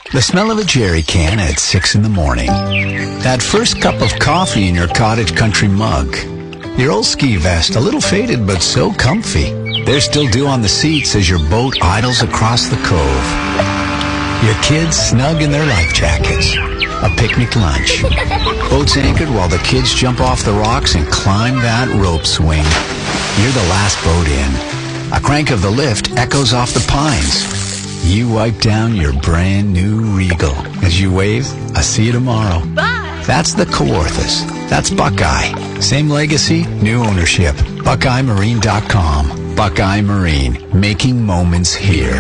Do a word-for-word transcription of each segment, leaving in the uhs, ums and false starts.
The smell of a jerry can at six in the morning. That first cup of coffee in your cottage country mug. Your old ski vest, a little faded but so comfy. There's still dew on the seats as your boat idles across the cove. Your kids snug in their life jackets. A picnic lunch. Boats anchored while the kids jump off the rocks and climb that rope swing. You're the last boat in. A crank of the lift echoes off the pines. You wipe down your brand new Regal. As you wave, I see you tomorrow. Bye! That's the Kawarthas. That's Buckeye. Same legacy, new ownership. Buckeye Marine dot com. Buckeye Marine. Making moments here.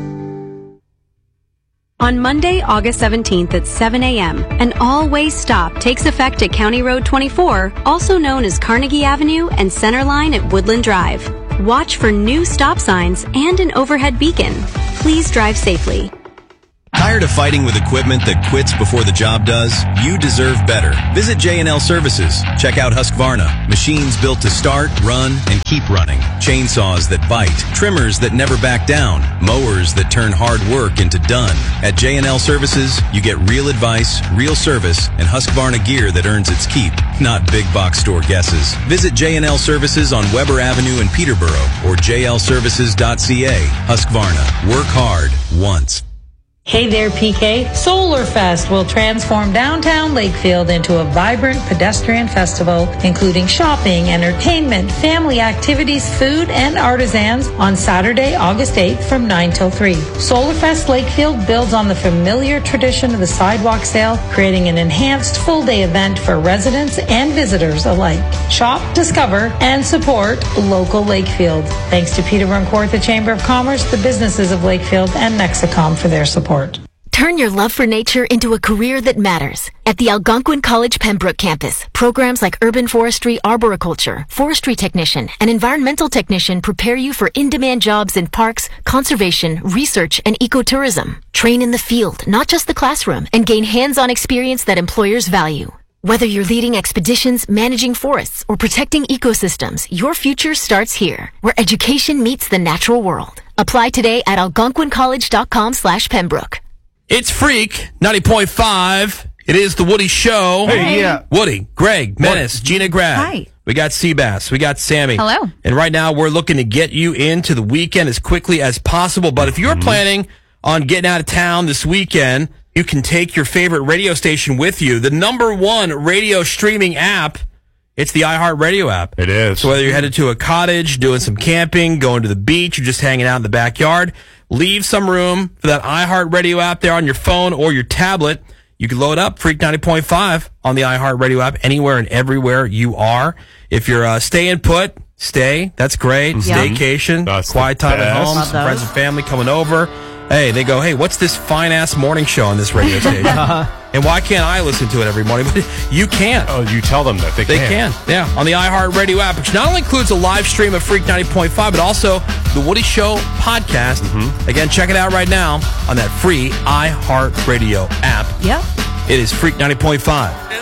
On Monday, August seventeenth at seven a.m., an all-way stop takes effect at County Road twenty-four, also known as Carnegie Avenue and Centerline at Woodland Drive. Watch for new stop signs and an overhead beacon. Please drive safely. Tired of fighting with equipment that quits before the job does? You deserve better. Visit J and L Services. Check out Husqvarna. Machines built to start, run, and keep running. Chainsaws that bite. Trimmers that never back down. Mowers that turn hard work into done. At J and L Services, you get real advice, real service, and Husqvarna gear that earns its keep, not big box store guesses. Visit J and L Services on Weber Avenue in Peterborough or j l services dot c a. Husqvarna. Work hard once. Hey there, P K. Solarfest will transform downtown Lakefield into a vibrant pedestrian festival, including shopping, entertainment, family activities, food, and artisans on Saturday, August eighth from nine till three. Solarfest Lakefield builds on the familiar tradition of the sidewalk sale, creating an enhanced full-day event for residents and visitors alike. Shop, discover, and support local Lakefield. Thanks to Peterborough and Kawartha Chamber of Commerce, the businesses of Lakefield, and Mexicom for their support. Turn your love for nature into a career that matters. At the Algonquin College Pembroke campus, programs like urban forestry, arboriculture, forestry technician, and environmental technician prepare you for in-demand jobs in parks, conservation, research, and ecotourism. Train in the field, not just the classroom, and gain hands-on experience that employers value. Whether you're leading expeditions, managing forests, or protecting ecosystems, your future starts here, where education meets the natural world. Apply today at algonquin college dot com slash Pembroke. It's Freak ninety point five. It is the Woody Show. Hey, yeah. Woody, Greg, Menace, What? Gina Grad. Hi. We got Seabass. We got Sammy. Hello. And right now we're looking to get you into the weekend as quickly as possible. But if you're planning on getting out of town this weekend, you can take your favorite radio station with you. The number one radio streaming app, it's the iHeartRadio app. It is. So whether you're headed to a cottage, doing some camping, going to the beach, or just hanging out in the backyard, leave some room for that iHeartRadio app there on your phone or your tablet. You can load up Freak ninety point five on the iHeartRadio app anywhere and everywhere you are. If you're uh, staying put, stay. That's great. Mm-hmm. Staycation, That's quiet the time at best. home, Love some those. friends and family coming over. Hey, they go, hey, what's this fine-ass morning show on this radio station? And why can't I listen to it every morning? But you can't. Oh, you tell them that they, They can. can, yeah, on the iHeartRadio app, which not only includes a live stream of Freak ninety point five, but also the Woody Show podcast. Mm-hmm. Again, check it out right now on that free iHeartRadio app. Yep. It is Freak ninety point five.